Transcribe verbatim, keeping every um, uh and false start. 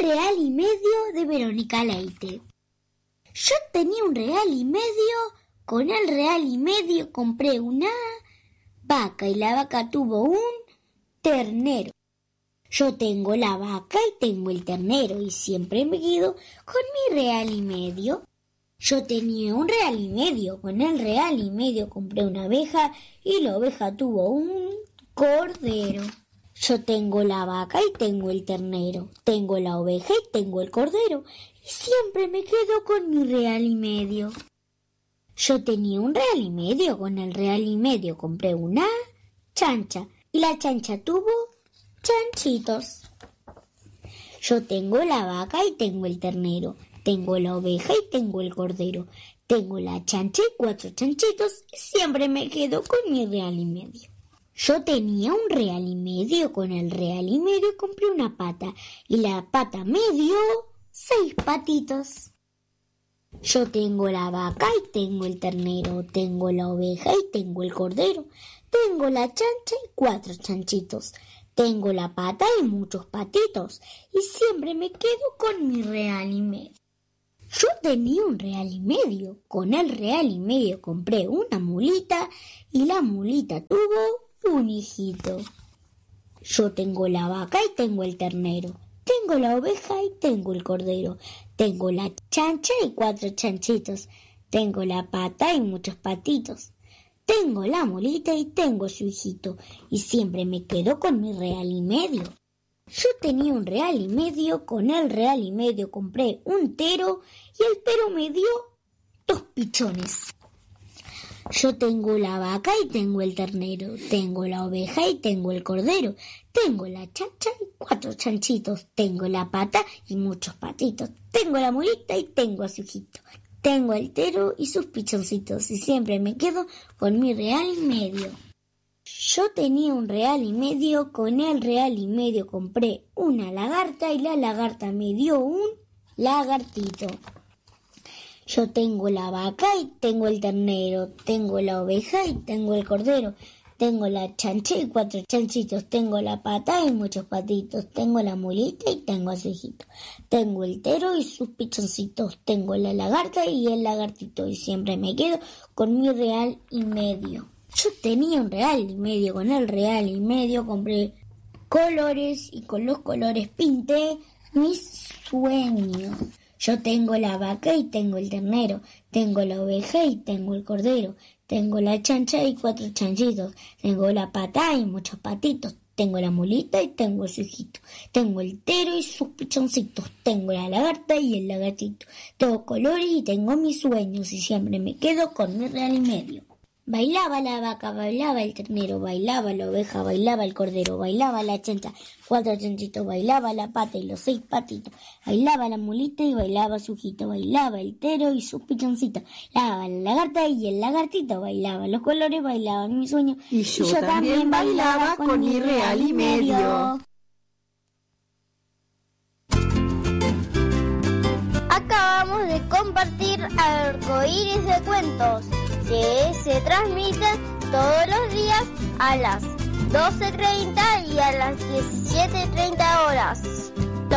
real y medio de Verónica Leite. Yo tenía un real y medio, con el real y medio compré una vaca y la vaca tuvo un ternero. Yo tengo la vaca y tengo el ternero y siempre me quedo con mi real y medio. Yo tenía un real y medio, con el real y medio compré una oveja y la oveja tuvo un cordero. Yo tengo la vaca y tengo el ternero, tengo la oveja y tengo el cordero y siempre me quedo con mi real y medio. Yo tenía un real y medio, con el real y medio compré una chancha y la chancha tuvo chanchitos. Yo tengo la vaca y tengo el ternero, tengo la oveja y tengo el cordero, tengo la chancha y cuatro chanchitos y siempre me quedo con mi real y medio. Yo tenía un real y medio, con el real y medio compré una pata y la pata me dio seis patitos. Yo tengo la vaca y tengo el ternero, tengo la oveja y tengo el cordero, tengo la chancha y cuatro chanchitos, tengo la pata y muchos patitos y siempre me quedo con mi real y medio. Yo tenía un real y medio, con el real y medio compré una mulita y la mulita tuvo un hijito. Yo tengo la vaca y tengo el ternero, tengo la oveja y tengo el cordero, tengo la chancha y cuatro chanchitos, tengo la pata y muchos patitos, tengo la mulita y tengo su hijito y siempre me quedo con mi real y medio. Yo tenía un real y medio, con el real y medio compré un tero y el tero me dio dos pichones. Yo tengo la vaca y tengo el ternero, tengo la oveja y tengo el cordero, tengo la chancha y cuatro chanchitos, tengo la pata y muchos patitos, tengo la mulita y tengo a su hijito, tengo el tero y sus pichoncitos y siempre me quedo con mi real y medio. Yo tenía un real y medio, con el real y medio compré una lagarta y la lagarta me dio un lagartito. Yo tengo la vaca y tengo el ternero, tengo la oveja y tengo el cordero, tengo la chancha y cuatro chanchitos, tengo la pata y muchos patitos, tengo la mulita y tengo a su hijito, tengo el tero y sus pichoncitos, tengo la lagarta y el lagartito y siempre me quedo con mi real y medio. Yo tenía un real y medio, con el real y medio compré colores y con los colores pinté mis sueños. Yo tengo la vaca y tengo el ternero, tengo la oveja y tengo el cordero, tengo la chancha y cuatro chanchitos, tengo la pata y muchos patitos, tengo la mulita y tengo su hijito, tengo el tero y sus pichoncitos, tengo la lagarta y el lagartito, tengo colores y tengo mis sueños y siempre me quedo con mi real y medio. Bailaba la vaca, bailaba el ternero, bailaba la oveja, bailaba el cordero, bailaba la chancha, cuatro chanchitos, bailaba la pata y los seis patitos, bailaba la mulita y bailaba su hijito, bailaba el tero y sus pichoncitos, bailaba la lagarta y el lagartito, bailaba los colores, bailaba mi sueño. Y yo, y yo también bailaba con, con mi real y medio. Acabamos de compartir Arcoíris de Cuentos, que se transmiten todos los días a las doce treinta y a las diecisiete treinta horas.